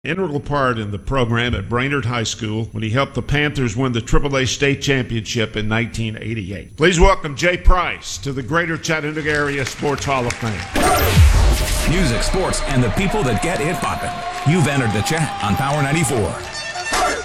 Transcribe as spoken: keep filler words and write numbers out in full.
Integral part in the program at Brainerd High School when he helped the Panthers win the triple A state championship in nineteen eighty-eight. Please welcome Jay Price to the Greater Chattanooga Area Sports Hall of Fame. Music, sports, and the people that get it poppin'. You've entered the chat on Power ninety-four.